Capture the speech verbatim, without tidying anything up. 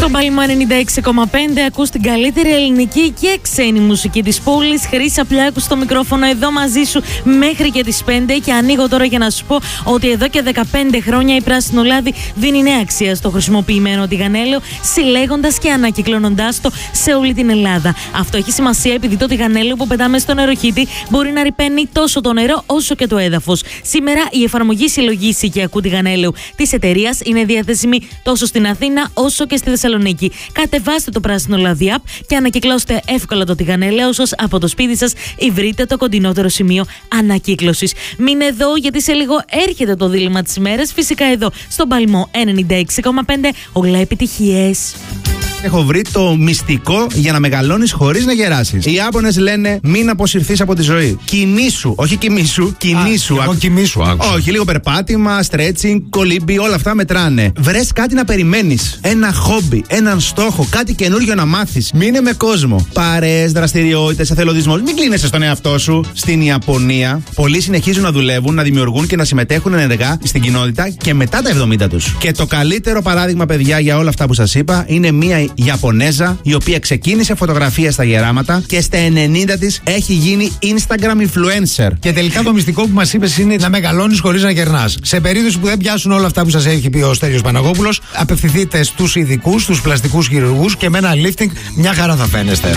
Στον Παλαιμό ενενήντα έξι κόμμα πέντε ακούς την καλύτερη ελληνική και ξένη μουσική της πόλης. Χρύσα Απλιάκου στο μικρόφωνο εδώ μαζί σου μέχρι και τις πέντε. Και ανοίγω τώρα για να σου πω ότι εδώ και δεκαπέντε χρόνια η Πράσινο Λάδι δίνει νέα αξία στο χρησιμοποιημένο τηγανέλαιο, συλλέγοντας και ανακυκλώνοντάς το σε όλη την Ελλάδα. Αυτό έχει σημασία επειδή το τηγανέλαιο που πετάμε στο νεροχύτη μπορεί να ρυπαίνει τόσο το νερό όσο και το έδαφος. Σήμερα η εφαρμογή συλλογής οικιακού τηγανέλαιου της εταιρείας είναι διαθέσιμη τόσο στην Αθήνα όσο και στη Θεσσαλονίκη. Κατεβάστε το Πράσινο Λάδι app και ανακυκλώστε εύκολα το τηγανέλαιο σας από το σπίτι σας ή βρείτε το κοντινότερο σημείο ανακύκλωσης. Μείνε εδώ γιατί σε λίγο έρχεται το δίλημμα της ημέρας. Φυσικά εδώ στον Παλαιμό ενενήντα έξι κόμμα πέντε. Όλα επιτυχίες. Έχω βρει το μυστικό για να μεγαλώνεις χωρίς να γεράσεις. Οι Ιάπωνες λένε μην αποσυρθείς από τη ζωή. Κινήσου, όχι κοιμήσου, κινήσου. Εγώ κοιμήσου, άκουσα. Όχι, λίγο περπάτημα, stretching, κολύμπι, όλα αυτά μετράνε. Βρες κάτι να περιμένεις. Ένα χόμπι, έναν στόχο, κάτι καινούριο να μάθεις. Μείνε με κόσμο. Παρέες, δραστηριότητες, εθελοντισμός. Μην κλείνεσαι στον εαυτό σου. Στην Ιαπωνία, πολλοί συνεχίζουν να δουλεύουν, να δημιουργούν και να συμμετέχουν ενεργά στην κοινότητα και μετά τα εβδομήντα τους. Και το καλύτερο παράδειγμα, παιδιά, για όλα αυτά που σας είπα είναι μία Ιαπωνέζα, η οποία ξεκίνησε φωτογραφία στα γεράματα και στα ενενήντα της έχει γίνει Instagram influencer. Και τελικά το μυστικό που μας είπες είναι να μεγαλώνεις χωρίς να γερνάς. Σε περίπτωση που δεν πιάσουν όλα αυτά που σας έχει πει ο Στέλιος Παναγόπουλος, απευθυνθείτε στους ειδικούς, στους πλαστικούς χειρουργούς και με ένα lifting μια χαρά θα φαίνεστε.